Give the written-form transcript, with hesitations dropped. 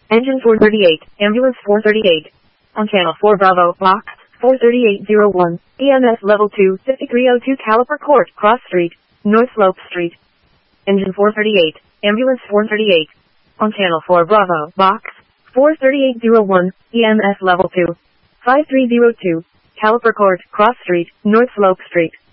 Engine 438, Ambulance 438. On Channel 4 Bravo, Box 43801, EMS Level 2, 5302 Caliper Court, Cross Street, North Slope Street. Engine 438, Ambulance 438. On Channel 4 Bravo, Box 43801, EMS Level 2, 5302, Caliper Court, Cross Street, North Slope Street.